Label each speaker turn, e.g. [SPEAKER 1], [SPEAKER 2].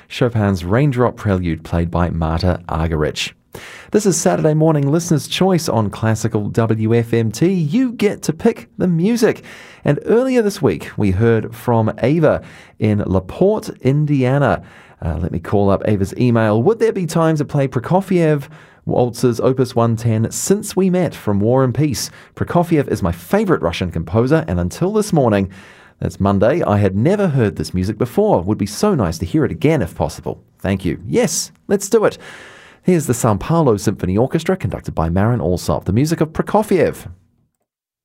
[SPEAKER 1] Chopin's Raindrop Prelude played by Marta Argerich. This is Saturday Morning Listener's Choice on Classical WFMT. You get to pick the music. And earlier this week, we heard from Ava in LaPorte, Indiana. Let me call up Ava's email. Would there be time to play Prokofiev Waltz's Opus 110, Since We Met, from War and Peace? Prokofiev is my favorite Russian composer, and until this morning, that's Monday, I had never heard this music before. Would be so nice to hear it again if possible. Thank you. Yes, let's do it. Here's the Sao Paulo Symphony Orchestra, conducted by Marin Alsop, the music of Prokofiev.